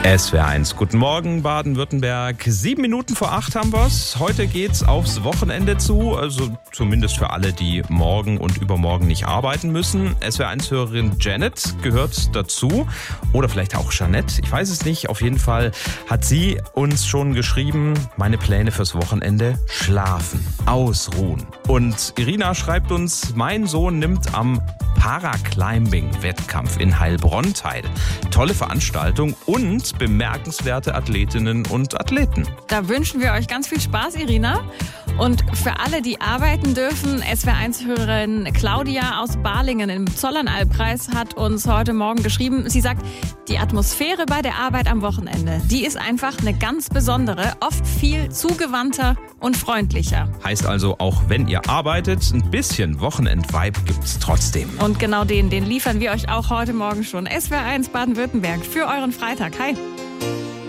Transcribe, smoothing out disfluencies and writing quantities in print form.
SWR1, guten Morgen Baden-Württemberg. 7 Minuten vor 8 haben wir's. Heute geht's aufs Wochenende zu, also zumindest für alle, die morgen und übermorgen nicht arbeiten müssen. SWR1-Hörerin Janet gehört dazu oder vielleicht auch Jeanette, ich weiß es nicht. Auf jeden Fall hat sie uns schon geschrieben, meine Pläne fürs Wochenende: schlafen, ausruhen. Und Irina schreibt uns, mein Sohn nimmt am Paraclimbing-Wettkampf in Heilbronn teil. Tolle Veranstaltung und bemerkenswerte Athletinnen und Athleten. Da wünschen wir euch ganz viel Spaß, Irina. Und für alle, die arbeiten dürfen, SWR1-Hörerin Claudia aus Balingen im Zollernalbkreis hat uns heute Morgen geschrieben. Sie sagt, die Atmosphäre bei der Arbeit am Wochenende, die ist einfach eine ganz besondere, oft viel zugewandter und freundlicher. Heißt also, auch wenn ihr arbeitet, ein bisschen Wochenend-Vibe gibt's trotzdem. Und genau den liefern wir euch auch heute Morgen schon. SWR1 Baden-Württemberg für euren Freitag. Hi!